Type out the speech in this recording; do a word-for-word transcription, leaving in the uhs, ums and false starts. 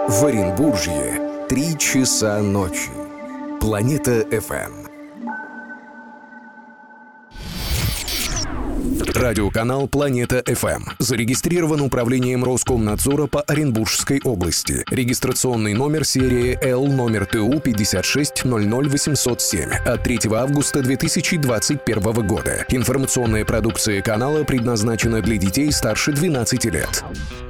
В Оренбуржье три часа ночи. Планета эф эм. Радиоканал «Планета эф эм» зарегистрирован управлением Роскомнадзора по Оренбургской области. Регистрационный номер серии Л номер Т У пятьдесят шесть ноль ноль восемьсот семь от третьего августа две тысячи двадцать первого года. Информационная продукция канала предназначена для детей старше двенадцати лет.